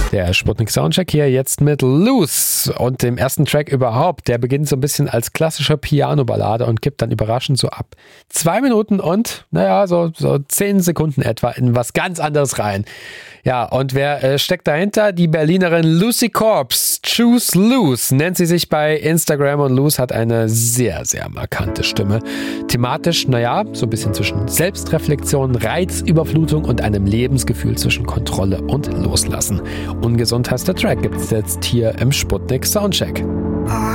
Der Sputnik Soundcheck hier jetzt mit Loose und dem ersten Track überhaupt. Der beginnt so ein bisschen als klassische Piano-Ballade und kippt dann überraschend so ab 2 Minuten und, so 10 Sekunden etwa in was ganz anderes rein. Ja, und wer steckt dahinter? Die Berlinerin Lucy Corps. Choose Loose nennt sie sich bei Instagram und Loose hat eine sehr, sehr markante Stimme. Thematisch, so ein bisschen zwischen Selbstreflexion, Reizüberflutung und einem Lebensgefühl zwischen Kontrolle und Loslassen. Ungesund heißt der Track, gibt es jetzt hier im Sputnik Soundcheck.